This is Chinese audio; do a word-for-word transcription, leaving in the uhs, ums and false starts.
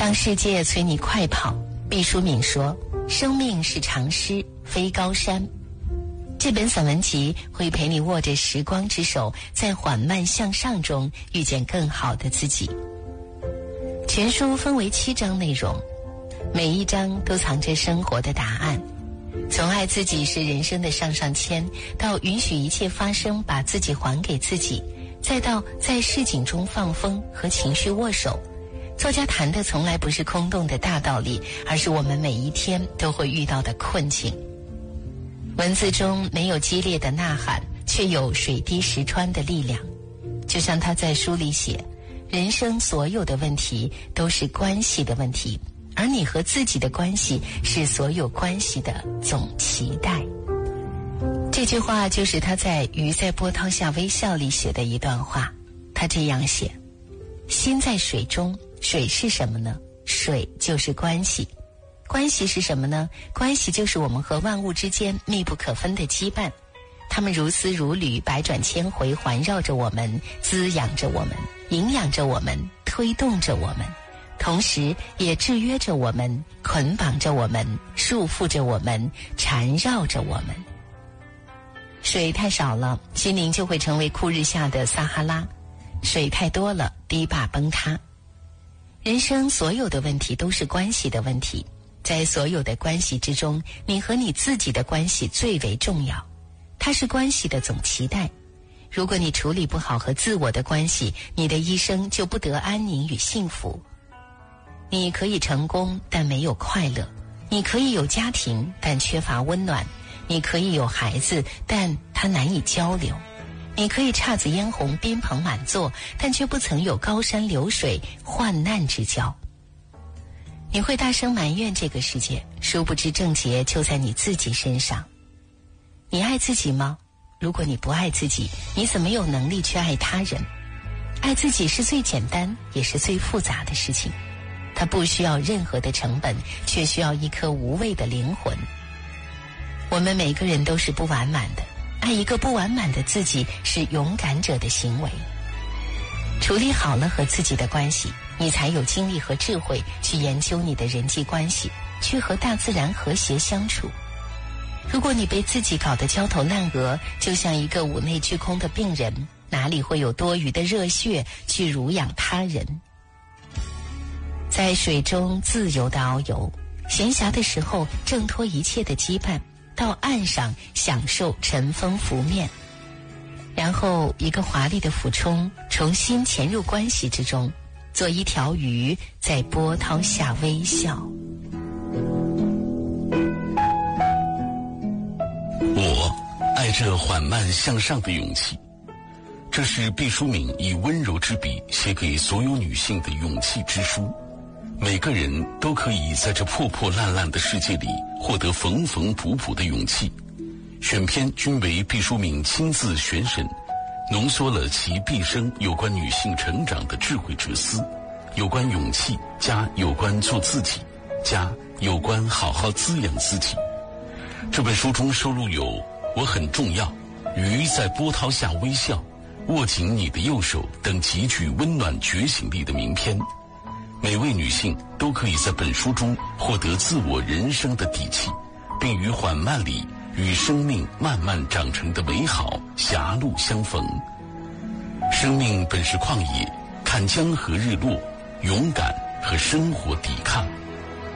当世界催你快跑，毕淑敏说，生命是长诗，非高山。这本散文集会陪你握着时光之手，在缓慢向上中遇见更好的自己。全书分为七章内容，每一章都藏着生活的答案。从爱自己是人生的上上签，到允许一切发生，把自己还给自己，再到在市井中放风和情绪握手。作家谈的从来不是空洞的大道理，而是我们每一天都会遇到的困境。文字中没有激烈的呐喊，却有水滴石穿的力量。就像他在书里写，人生所有的问题都是关系的问题，而你和自己的关系是所有关系的总期待。这句话就是他在《鱼在波涛下微笑》里写的一段话。他这样写，心在水中，水是什么呢？水就是关系。关系是什么呢？关系就是我们和万物之间密不可分的羁绊，它们如丝如缕，百转千回，环绕着我们，滋养着我们，营养着我们，推动着我们，同时也制约着我们，捆绑着我们，束缚着我们，缠绕着我们。水太少了，心灵就会成为酷日下的撒哈拉；水太多了，堤坝崩塌。人生所有的问题都是关系的问题，在所有的关系之中，你和你自己的关系最为重要，它是关系的总期待。如果你处理不好和自我的关系，你的一生就不得安宁与幸福。你可以成功，但没有快乐；你可以有家庭，但缺乏温暖；你可以有孩子，但他难以交流；你可以姹紫嫣红，宾朋满座，但却不曾有高山流水，患难之交。你会大声埋怨这个世界，殊不知症结就在你自己身上。你爱自己吗？如果你不爱自己，你怎么有能力去爱他人？爱自己是最简单也是最复杂的事情，它不需要任何的成本，却需要一颗无畏的灵魂。我们每个人都是不完满的，爱一个不完满的自己是勇敢者的行为。处理好了和自己的关系，你才有精力和智慧去研究你的人际关系，去和大自然和谐相处。如果你被自己搞得焦头烂额，就像一个五内俱空的病人，哪里会有多余的热血去濡养他人？在水中自由的遨游，闲暇的时候挣脱一切的羁绊，到岸上享受晨风拂面，然后一个华丽的俯冲，重新潜入关系之中，做一条鱼在波涛下微笑。 我爱这缓慢向上的勇气，这是毕淑敏以温柔之笔写给所有女性的勇气之书。每个人都可以在这破破烂烂的世界里获得缝缝补补的勇气。选篇均为毕淑敏亲自选审，浓缩了其毕生有关女性成长的智慧哲思，有关勇气加有关做自己加有关好好滋养自己。这本书中收录有我很重要、鱼在波涛下微笑、握紧你的右手等极具温暖觉醒力的名篇。每位女性都可以在本书中获得自我人生的底气，并于缓慢里与生命慢慢长成的美好狭路相逢。生命本是旷野，看江河日落，勇敢和生活抵抗。